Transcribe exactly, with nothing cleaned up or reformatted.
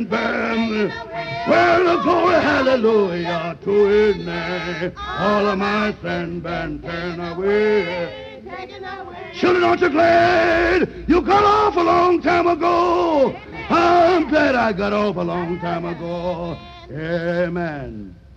been. Well, glory, hallelujah to his name. All of my sin been taken away. Children, aren't you glad you got off a long time ago? I'm glad I got off a long time ago. Amen.